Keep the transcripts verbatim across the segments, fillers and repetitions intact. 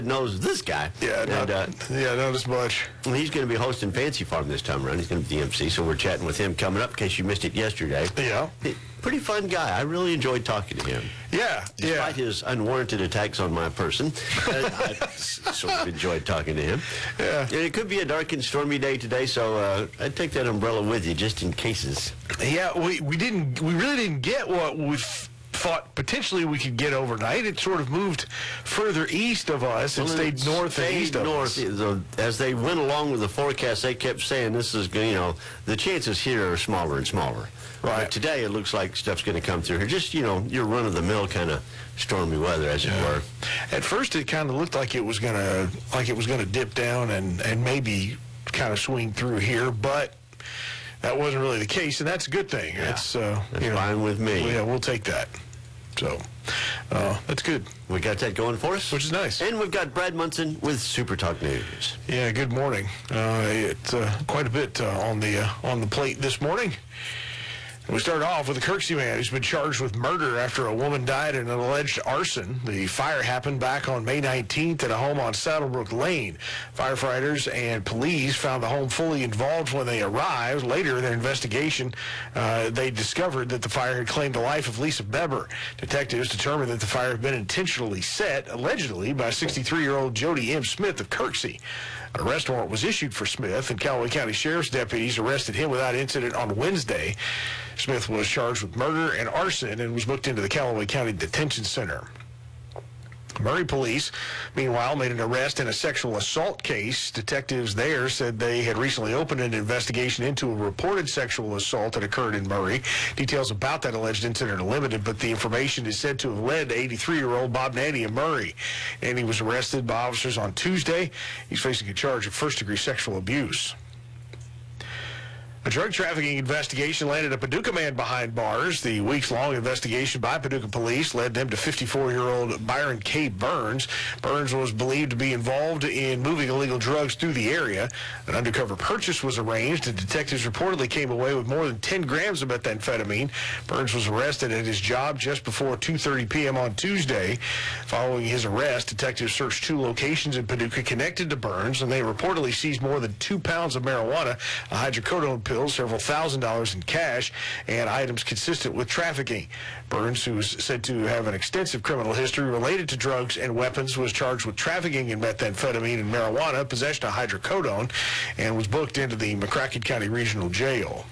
knows this guy. Yeah, and, not, uh, yeah, not as much. He's going to be hosting Fancy Farm this time around. He's going to be the M C, so we're chatting with him coming up in case you missed it yesterday. Yeah. Pretty fun guy. I really enjoyed talking to him. Yeah, Despite yeah. his unwarranted attacks on my person, I, I sort of enjoyed talking to him. Yeah. And it could be a dark and stormy day today, so uh, I'd take that umbrella with you just in cases. Yeah, we, we didn't, we really didn't get what we thought potentially we could get overnight. It sort of moved further east of us and well, stayed north and east of north. us. As they went along with the forecast, they kept saying this is, you know, the chances here are smaller and smaller. Right. But today it looks like stuff's going to come through here. Just, you know, your run-of-the-mill kind of stormy weather, as yeah. it were. At first, it kind of looked like it was going to, like it was going to dip down and, and maybe kind of swing through here, but that wasn't really the case, and that's a good thing. Yeah. That's, uh, that's you know, fine with me. Yeah, we'll take that. So, uh, that's good. We got that going for us. Which is nice. And we've got Brad Munson with Super Talk News. Yeah, good morning. Uh, it's uh, quite a bit uh, on the uh, on the plate this morning. We start off with a Kirksey man who's been charged with murder after a woman died in an alleged arson. The fire happened back on May nineteenth at a home on Saddlebrook Lane. Firefighters and police found the home fully involved when they arrived. Later in their investigation, uh, they discovered that the fire had claimed the life of Lisa Beber. Detectives determined that the fire had been intentionally set, allegedly, by sixty-three-year-old Jody M. Smith of Kirksey. An arrest warrant was issued for Smith, and Callaway County Sheriff's deputies arrested him without incident on Wednesday. Smith was charged with murder and arson and was booked into the Callaway County Detention Center. Murray police, meanwhile, made an arrest in a sexual assault case. Detectives there said they had recently opened an investigation into a reported sexual assault that occurred in Murray. Details about that alleged incident are limited, but the information is said to have led to eighty-three-year-old Bob Nanny of Murray. And he was arrested by officers on Tuesday. He's facing a charge of first-degree sexual abuse. A drug trafficking investigation landed a Paducah man behind bars. The weeks-long investigation by Paducah police led them to fifty-four-year-old Byron K. Burns. Burns was believed to be involved in moving illegal drugs through the area. An undercover purchase was arranged, and detectives reportedly came away with more than ten grams of methamphetamine. Burns was arrested at his job just before two thirty p.m. on Tuesday. Following his arrest, detectives searched two locations in Paducah connected to Burns, and they reportedly seized more than two pounds of marijuana, a hydrocodone pill, several thousand dollars in cash, and items consistent with trafficking. Burns, who is said to have an extensive criminal history related to drugs and weapons, was charged with trafficking in methamphetamine and marijuana, possession of hydrocodone, and was booked into the McCracken County Regional Jail.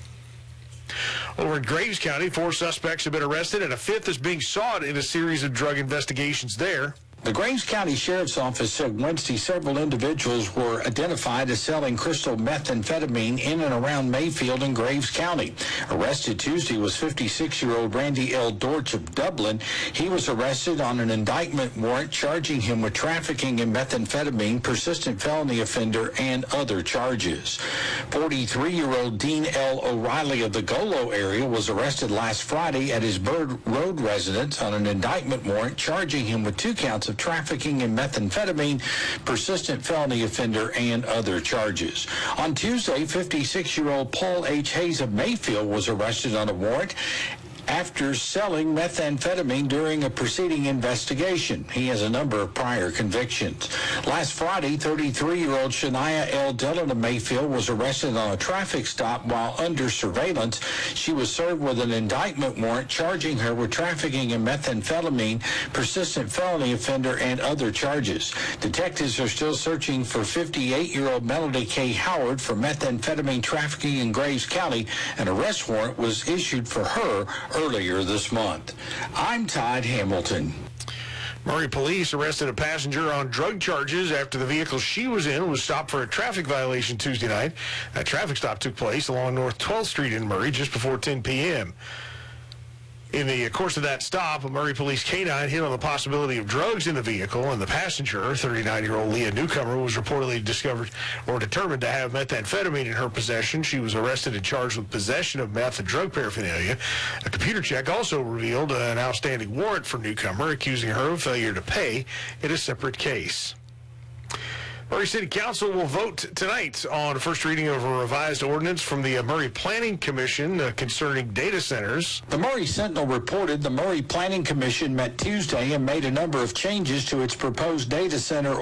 Over in Graves County, four suspects have been arrested, and a fifth is being sought in a series of drug investigations there. The Graves County Sheriff's Office said Wednesday several individuals were identified as selling crystal methamphetamine in and around Mayfield and Graves County. Arrested Tuesday was fifty-six-year-old Randy L. Dortch of Dublin. He was arrested on an indictment warrant charging him with trafficking in methamphetamine, persistent felony offender, and other charges. forty-three-year-old Dean L. O'Reilly of the Golo area was arrested last Friday at his Bird Road residence on an indictment warrant charging him with two counts of trafficking in methamphetamine, persistent felony offender, and other charges. On Tuesday, fifty-six-year-old Paul H. Hayes of Mayfield was arrested on a warrant after selling methamphetamine during a preceding investigation. He has a number of prior convictions. Last Friday, thirty-three-year-old Shania L. Dillon of Mayfield was arrested on a traffic stop while under surveillance. She was served with an indictment warrant charging her with trafficking in methamphetamine, persistent felony offender, and other charges. Detectives are still searching for fifty-eight-year-old Melody K. Howard for methamphetamine trafficking in Graves County. An arrest warrant was issued for her earlier this month. I'm Todd Hamilton. Murray police arrested a passenger on drug charges after the vehicle she was in was stopped for a traffic violation Tuesday night. That traffic stop took place along North twelfth Street in Murray just before ten p.m. In the course of that stop, a Murray police canine hit on the possibility of drugs in the vehicle, and the passenger, thirty-nine-year-old Leah Newcomer, was reportedly discovered or determined to have methamphetamine in her possession. She was arrested and charged with possession of meth and drug paraphernalia. A computer check also revealed an outstanding warrant for Newcomer, accusing her of failure to pay in a separate case. Murray City Council will vote tonight on a first reading of a revised ordinance from the Murray Planning Commission uh, concerning data centers. The Murray Sentinel reported the Murray Planning Commission met Tuesday and made a number of changes to its proposed data center